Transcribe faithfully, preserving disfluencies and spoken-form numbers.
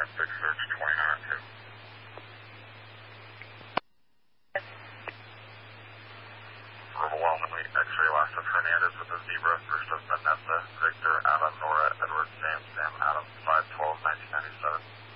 ten six search twenty-nine two. Overwhelmingly, X-ray last of Hernandez with a zebra, first of Vanessa.